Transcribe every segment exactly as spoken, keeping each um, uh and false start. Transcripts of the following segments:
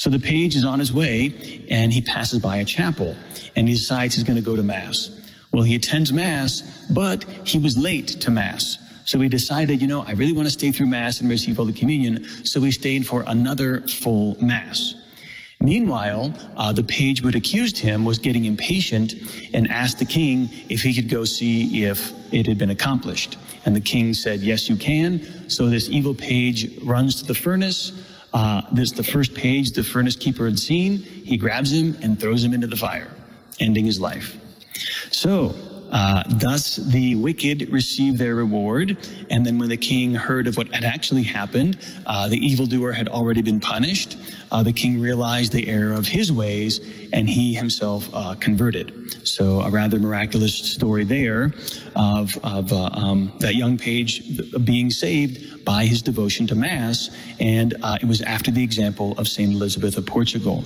So the page is on his way, and he passes by a chapel, and he decides he's going to go to Mass. Well, he attends Mass, but he was late to Mass. So he decided, you know, I really want to stay through Mass and receive Holy Communion, so he stayed for another full Mass. Meanwhile, uh, the page who had accused him was getting impatient and asked the king if he could go see if it had been accomplished. And the king said, yes, you can. So this evil page runs to the furnace. Uh, this the first page the furnace keeper had seen. He grabs him and throws him into the fire, ending his life. So, Uh, thus the wicked received their reward, and then when the king heard of what had actually happened, uh, the evildoer had already been punished. Uh, the king realized the error of his ways, and he himself uh, converted. So a rather miraculous story there of, of uh, um, that young page being saved by his devotion to Mass, and uh, it was after the example of Saint Elizabeth of Portugal.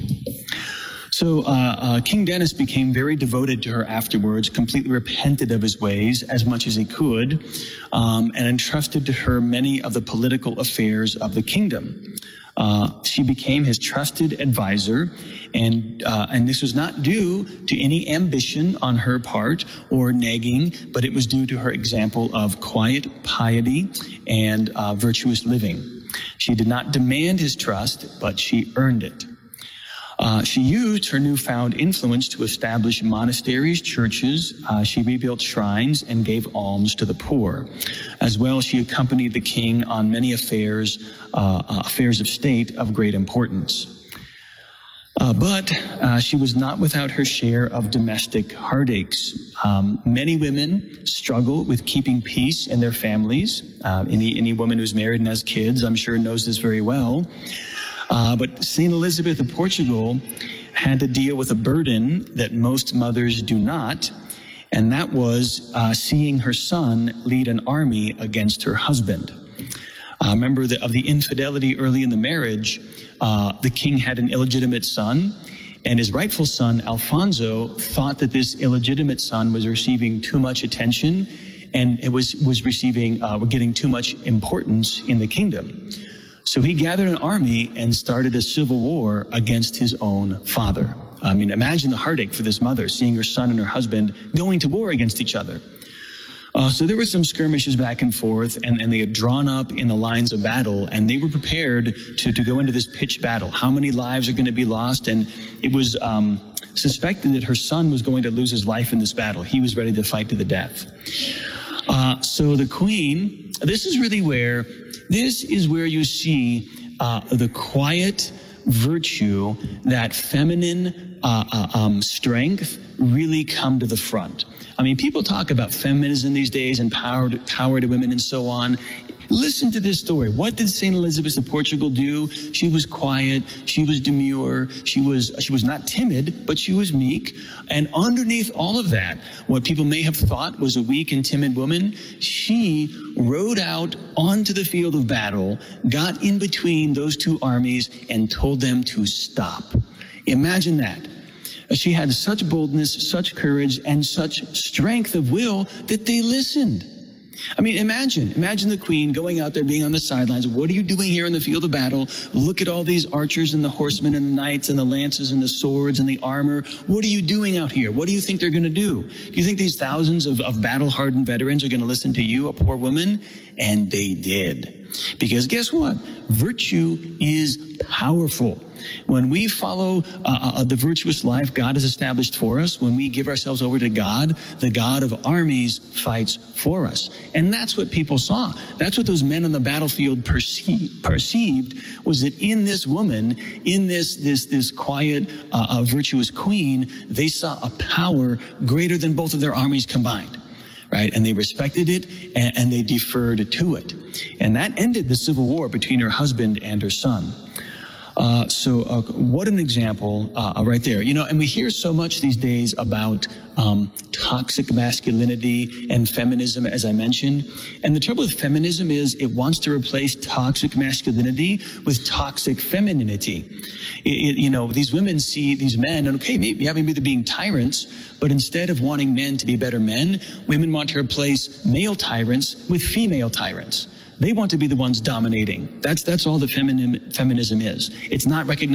So uh, uh, King Dennis became very devoted to her afterwards, completely repented of his ways as much as he could, um, and entrusted to her many of the political affairs of the kingdom. Uh, she became his trusted advisor, and uh, and this was not due to any ambition on her part or nagging, but it was due to her example of quiet piety and uh, virtuous living. She did not demand his trust, but she earned it. Uh, she used her newfound influence to establish monasteries, churches. Uh, she rebuilt shrines and gave alms to the poor. As well, she accompanied the king on many affairs, uh, uh, affairs of state of great importance. Uh, but uh, she was not without her share of domestic heartaches. Um, many women struggle with keeping peace in their families. Uh, any, any woman who's married and has kids, I'm sure, knows this very well. Uh, but Saint Elizabeth of Portugal had to deal with a burden that most mothers do not, and that was uh, seeing her son lead an army against her husband. Uh, remember the, of the infidelity early in the marriage, uh, the king had an illegitimate son, and his rightful son, Alfonso, thought that this illegitimate son was receiving too much attention, and it was, was receiving, uh, getting too much importance in the kingdom. So he gathered an army and started a civil war against his own father. I mean, imagine the heartache for this mother, seeing her son and her husband going to war against each other. Uh, so there were some skirmishes back and forth, and, and they had drawn up in the lines of battle, and they were prepared to, to go into this pitched battle. How many lives are going to be lost? And it was um, suspected that her son was going to lose his life in this battle. He was ready to fight to the death. Uh, so the queen, this is really where This is where you see uh, the quiet virtue, that feminine uh, uh, um, strength really come to the front. I mean, people talk about feminism these days and power to, power to women and so on. Listen to this story. What did Saint Elizabeth of Portugal do? She was quiet. She was demure. She was, she was not timid, but she was meek. And underneath all of that, what people may have thought was a weak and timid woman, she rode out onto the field of battle, got in between those two armies, and told them to stop. Imagine that. She had such boldness, such courage, and such strength of will that they listened. I mean, imagine, imagine the queen going out there, being on the sidelines. What are you doing here in the field of battle? Look at all these archers and the horsemen and the knights and the lances and the swords and the armor. What are you doing out here? What do you think they're going to do? Do you think these thousands of, of battle-hardened veterans are going to listen to you, a poor woman? And they did. Because guess what? Virtue is powerful. When we follow uh, uh, the virtuous life God has established for us, when we give ourselves over to God, the God of armies fights for us. And that's what people saw. That's what those men on the battlefield perceived, perceived was that in this woman, in this, this, this quiet, uh, uh, virtuous queen, they saw a power greater than both of their armies combined. Right? And they respected it, and, and they deferred to it. And that ended the civil war between her husband and her son. Uh, so uh, what an example uh, right there. You know, and we hear so much these days about um, toxic masculinity and feminism, as I mentioned. And the trouble with feminism is it wants to replace toxic masculinity with toxic femininity. It, it, you know, these women see these men, and okay, maybe, yeah, maybe they're being tyrants, but instead of wanting men to be better men, women want to replace male tyrants with female tyrants. They want to be the ones dominating. That's, that's all that feminism, feminism is. It's not recognized